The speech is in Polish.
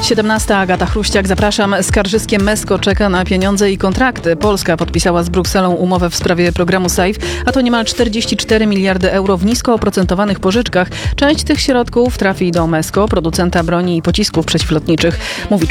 17. Agata Chruściak, zapraszam. Skarżyskie Mesko czeka na pieniądze i kontrakty. Polska podpisała z Brukselą umowę w sprawie programu SAFE, a to niemal 44 miliardy euro w nisko oprocentowanych pożyczkach. Część tych środków trafi do Mesko, producenta broni i pocisków przeciwlotniczych, mówi